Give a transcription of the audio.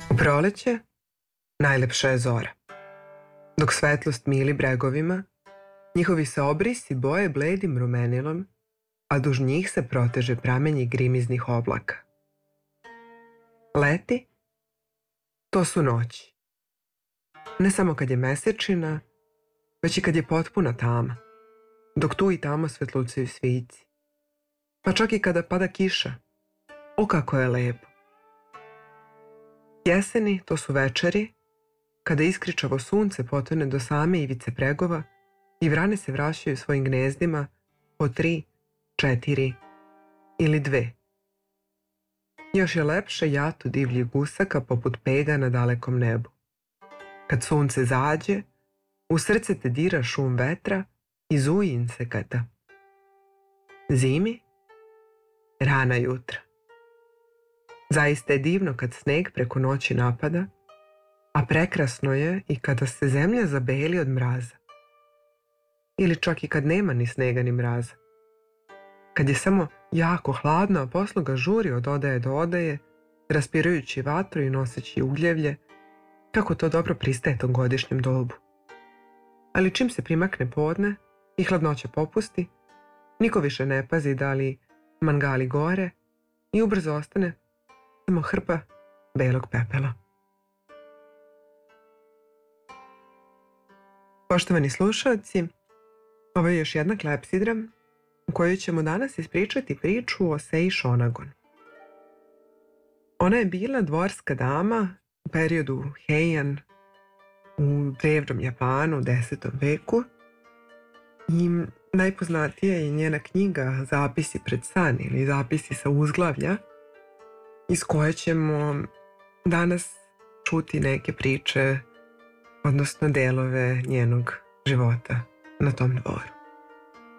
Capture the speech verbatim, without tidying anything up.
U proleće najlepša je zora. Dok svetlost mili bregovima, njihovi se obrisi boje bledim rumenilom, a duž njih se proteže pramenji grimiznih oblaka. Leti, to su noći. Ne samo kad je mesečina, već i kad je potpuna tama, dok tu i tamo svetlucaju svici. Pa čak i kada pada kiša, o kako je lepo. Jeseni, to su večeri, kada iskričavo sunce potone do same ivice bregova i vrane se vraćaju svojim gnezdima po tri, četiri ili dve. Još je lepše jatu divljih gusaka poput pega na dalekom nebu. Kad sunce zađe, u srce te dira šum vetra i zuji insekata. Zimi, rana jutra. Zaista je divno kad sneg preko noći napada, a prekrasno je i kada se zemlja zabeli od mraza. Ili čak i kad nema ni snega ni mraza. Kad je samo jako hladno, a posluga žuri od odaje do odaje, raspirajući vatru i noseći ugljevlje, kako to dobro pristaje tom godišnjem dobu. Ali čim se primakne podne i hladnoća popusti, niko više ne pazi da li mangali gore i ubrzo ostane samo hrpa belog pepela. Poštovani slušalci, ovo je još jedna klepsidra u kojoj ćemo danas ispričati priču o Sei Shonagon. Ona je bila dvorska dama u periodu Heian u drevnom Japanu u desetom veku i najpoznatija je njena knjiga Zapisi pred san ili Zapisi sa uzglavlja, iz koje ćemo danas čuti neke priče, odnosno delove njenog života na tom dvoru.